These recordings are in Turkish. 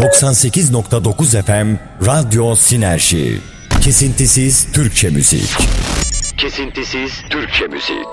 98.9 FM Radyo Sinerji. Kesintisiz Türkçe müzik. Kesintisiz Türkçe müzik.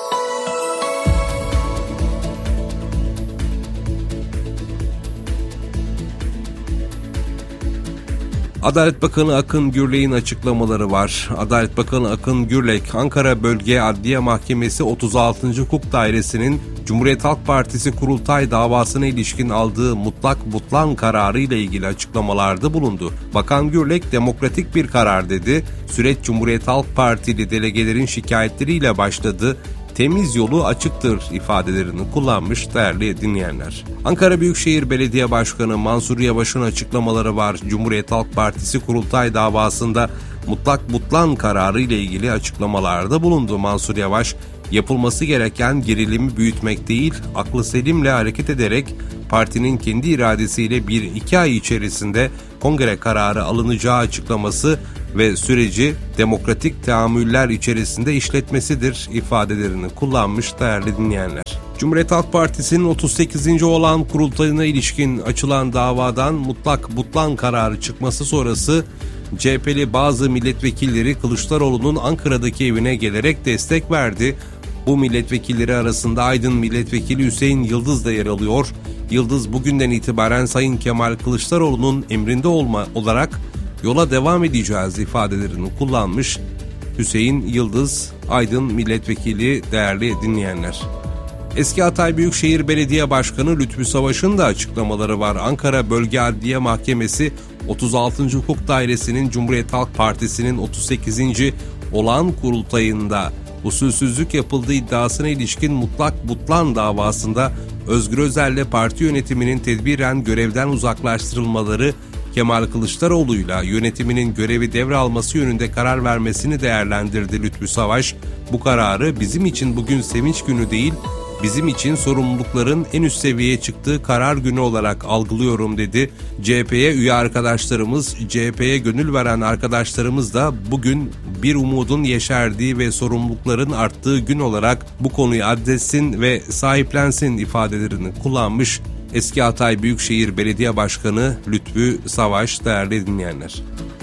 Adalet Bakanı Akın Gürlek'in açıklamaları var. Adalet Bakanı Akın Gürlek, Ankara Bölge Adliye Mahkemesi 36. Hukuk Dairesi'nin Cumhuriyet Halk Partisi kurultay davasına ilişkin aldığı mutlak butlan kararı ile ilgili açıklamalarda bulundu. Bakan Gürlek, demokratik bir karar dedi. Süreç Cumhuriyet Halk Partili delegelerin şikayetleriyle başladı. Temiz yolu açıktır ifadelerini kullanmış değerli dinleyenler. Ankara Büyükşehir Belediye Başkanı Mansur Yavaş'ın açıklamaları var. Cumhuriyet Halk Partisi kurultay davasında mutlak butlan kararı ile ilgili açıklamalarda bulundu. Mansur Yavaş, yapılması gereken gerilimi büyütmek değil, aklı selimle hareket ederek partinin kendi iradesiyle 1-2 ay içerisinde kongre kararı alınacağı açıklaması ve süreci demokratik teamüller içerisinde işletmesidir ifadelerini kullanmış değerli dinleyenler. Cumhuriyet Halk Partisi'nin 38. olan kurultayına ilişkin açılan davadan mutlak butlan kararı çıkması sonrası CHP'li bazı milletvekilleri Kılıçdaroğlu'nun Ankara'daki evine gelerek destek verdi. Bu milletvekilleri arasında Aydın Milletvekili Hüseyin Yıldız da yer alıyor. Yıldız, bugünden itibaren Sayın Kemal Kılıçdaroğlu'nun emrinde olarak yola devam edeceğiz ifadelerini kullanmış. Hüseyin Yıldız, Aydın Milletvekili değerli dinleyenler. Eski Hatay Büyükşehir Belediye Başkanı Lütfü Savaş'ın da açıklamaları var. Ankara Bölge Adliye Mahkemesi 36. Hukuk Dairesi'nin Cumhuriyet Halk Partisi'nin 38. olağan kurultayında usulsüzlük yapıldığı iddiasına ilişkin mutlak butlan davasında Özgür Özel'le parti yönetiminin tedbiren görevden uzaklaştırılmaları, Kemal Kılıçdaroğlu'yla yönetiminin görevi devralması yönünde karar vermesini değerlendirdi Lütfü Savaş. Bu kararı bizim için bugün sevinç günü değil, bizim için sorumlulukların en üst seviyeye çıktığı karar günü olarak algılıyorum dedi. CHP'ye üye arkadaşlarımız, CHP'ye gönül veren arkadaşlarımız da bugün bir umudun yeşerdiği ve sorumlulukların arttığı gün olarak bu konuyu adressin ve sahiplensin ifadelerini kullanmış. Eski Hatay Büyükşehir Belediye Başkanı Lütfü Savaş değerli dinleyenler.